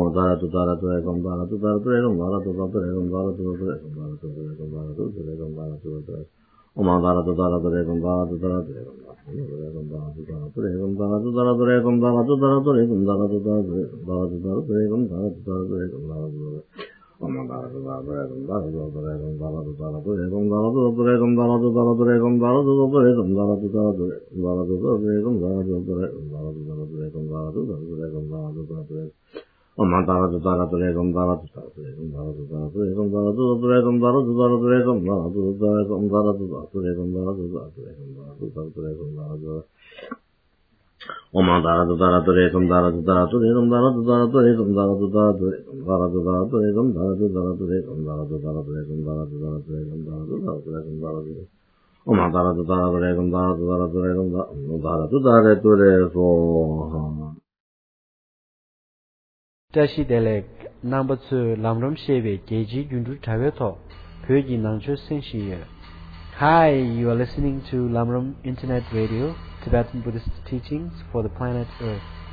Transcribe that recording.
Delek number 2 Lamram Sheve Geji Jundu Taveto Pyoji Nangcho Senshiye. Hi, you are listening to Lamram Internet Radio, Tibetan Buddhist teachings for the planet Earth.